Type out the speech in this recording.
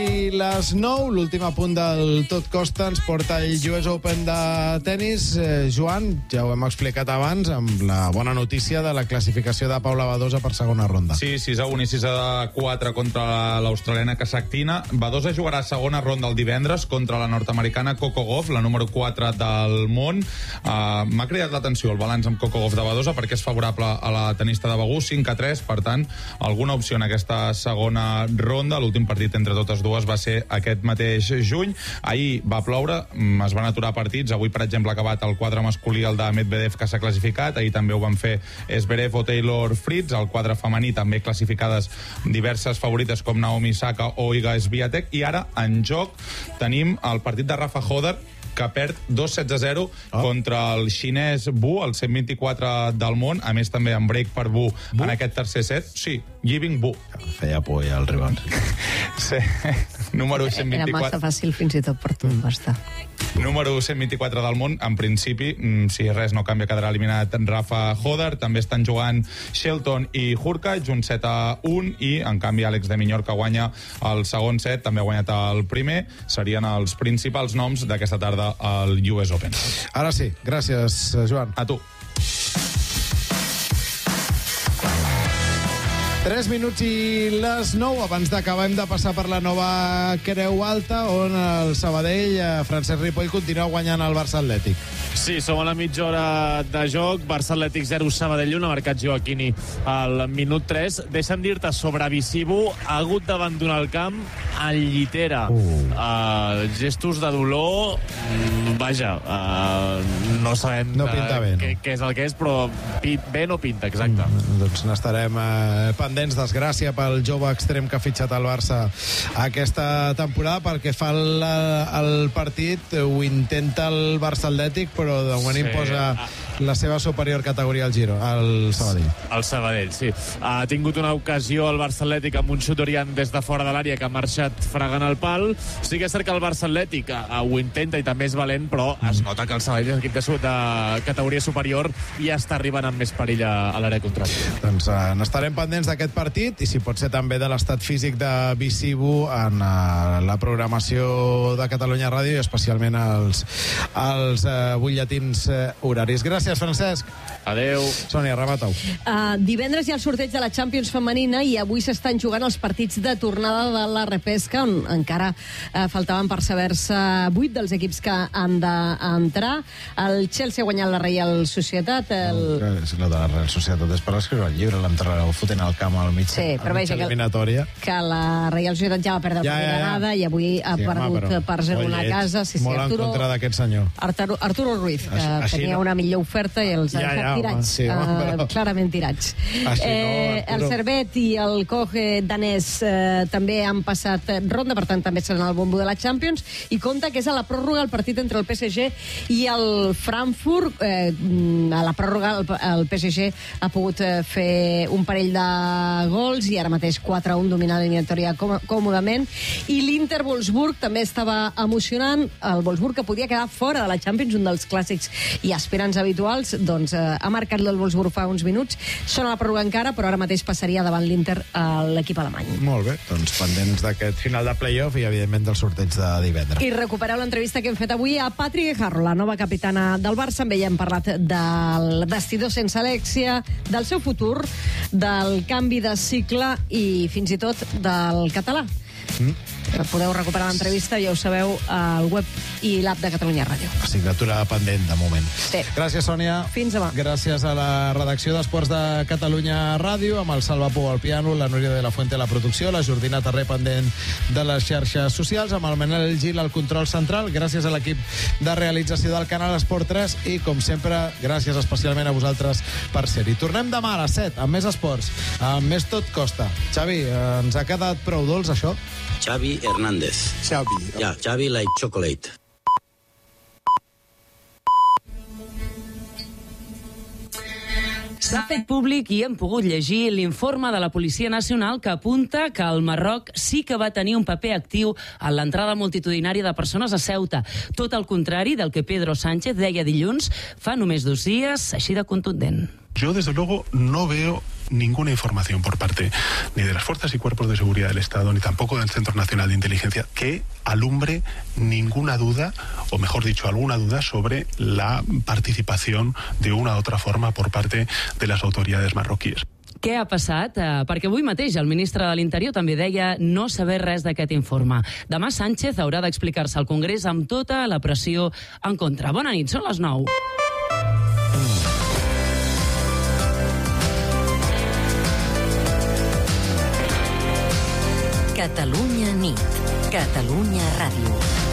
I les 9, l'últim apunt del Tot Costa, ens porta el US Open de tennis. Joan, ja ho hem explicat abans, amb la bona notícia de la classificació de Paula Badosa per segona ronda. Sí, 6-1 i 6-4 contra l'australiana Kasatkina. Badosa jugarà segona ronda el divendres contra la nord-americana Coco Gauff, la número 4 del món. M'ha cridat l'atenció el balanç amb Coco Gauff de Badosa perquè és favorable a la tenista de Begú, 5-3, per tant, alguna opció en aquesta segona ronda. L'últim partit entre totes dues va ser aquest mateix juny. Ahir va ploure, es van aturar partits. Avui, per exemple, ha acabat el quadre masculí, el de Medvedev, que s'ha classificat. Ahir també ho van fer Zverev o Taylor Fritz. El quadre femení també classificades diverses favorites com Naomi Osaka o Iga Swiatek. I ara, en joc, tenim el partit de Rafa Hoder, que perd 2-7-0 contra el xinès Wu, el 124 del món, a més també en break per Wu en aquest tercer set. Sí, Yibing Wu. Feia por ja el rival. Sí, número 124. Era massa fàcil fins i tot per tu, va estar. Número 124 del món, en principi, si res no canvia, quedarà eliminat Rafa Hoder. També estan jugant Shelton i Hurkacz, un 7-1, i en canvi Àlex de Minaur, que guanya el segon set, també ha guanyat el primer. Serien els principals noms d'aquesta tarda al US Open. Ara sí, gràcies, Joan. A tu. 3 minuts i les 9. Abans d'acabar hem de passar per la nova Creu Alta, on el Sabadell, Francesc Ripoll, continua guanyant el Barça Atlètic. Sí, som a la mitja hora de joc. Barça Atlètic 0, Sabadell 1, ha marcat Joaquini al minut 3. Deixa'm dir-te sobre Visibu, ha hagut d'abandonar el camp en llitera. Gestos de dolor, vaja, no sabem no pinta bé, no? Què és el que és, però bé no pinta, exacte. Doncs n'estarem pendents. Desgràcia pel jove extrem que ha fitxat el Barça aquesta temporada. Pel que fa al partit, ho intenta el Barça Atlètic, però de moment imposa la seva superior categoria al Giro, al Sabadell. El Sabadell, sí. Ha tingut una ocasió el Barça Atlètic amb un xut d'Orient des de fora de l'àrea que ha marxat fregant el pal. Sí que és cert que el Barça Atlètic ho intenta i també és valent, però es nota que el Sabadell és equip de categoria superior i ja està arribant amb més perill a l'àrea contrària. Doncs n'estarem pendents d'aquest partit i si pot ser també de l'estat físic de Visibu en la programació de Catalunya Ràdio i especialment els butlletins horaris. Gràcies, Francesc. Adeu. Sònia, remata-ho. Divendres hi ha el sorteig de la Champions femenina i avui s'estan jugant els partits de tornada de la repesca, on encara faltaven per saber-se 8 dels equips que han d'entrar. El Chelsea ha guanyat la Real Societat. La de la Real Societat és per escriure el llibre, l'entrarà fotent al camp al mig, sí, però veja eliminatòria. Que la Real Societat ja va perdre la primera anada i avui ha perdut per 0-1 a casa. Sí, molt en contra d'aquest senyor. Arturo Ruiz, que tenia una millor oferta i els ha deixat tirats, clarament tirats. El Servet i el Koge danès també han passat ronda, per tant també seran el bombo de la Champions, i compta que és a la pròrroga el partit entre el PSG i el Frankfurt. A la pròrroga el PSG ha pogut fer un parell de gols i ara mateix 4-1 dominar l'eliminatòria còmodament, i l'Inter-Wolfsburg també estava emocionant. El Wolfsburg, que podia quedar fora de la Champions, un dels clàssics i aspirants habituals, doncs ha marcat el Wolfsburg fa uns minuts. Són a la pròrroga encara, però ara mateix passaria davant l'Inter a l'equip alemany. Molt bé, doncs pendents d'aquest final de playoff i evidentment del sorteig de divendres. I recupereu l'entrevista que hem fet avui a Patri Guijarro, la nova capitana del Barça. Amb ella hem parlat del vestidor sense Alexia, del seu futur, del canvi de cicle i fins i tot del català. Podeu recuperar l'entrevista, ja ho sabeu, al web i l'app de Catalunya Ràdio. Assignatura pendent, de moment. Sí. Gràcies, Sònia. Fins demà. Gràcies a la redacció d'Esports de Catalunya Ràdio, amb el Salva Pou al piano, la Núria de la Fuente a la producció, la Jordina Terré pendent de les xarxes socials, amb el Manel Gil al control central. Gràcies a l'equip de realització del canal Esport 3 i, com sempre, gràcies especialment a vosaltres per ser-hi. Tornem demà a les 7 amb més esports, amb més Tot Costa. Xavi, ens ha quedat prou dolç, això? Xavi Hernández. Xavi. Ja, Xavi like chocolate. S'ha fet públic i hem pogut llegir l'informe de la Policia Nacional que apunta que el Marroc sí que va tenir un paper actiu en l'entrada multitudinària de persones a Ceuta. Tot el contrari del que Pedro Sánchez deia dilluns fa només 2 dies, així de contundent. Yo, desde luego, no veo ninguna información por parte ni de las fuerzas y cuerpos de seguridad del Estado, ni tampoco del Centro Nacional de Inteligencia, que alumbre ninguna duda, o mejor dicho, alguna duda sobre la participación de una u otra forma por parte de las autoridades marroquíes. Què ha passat? Perquè avui mateix el ministre de l'Interior també deia no saber res d'aquest informe. Demà Sánchez haurà d'explicar-se al Congrés amb tota la pressió en contra. Bona nit, són les 9. Catalunya nit. Catalunya Ràdio.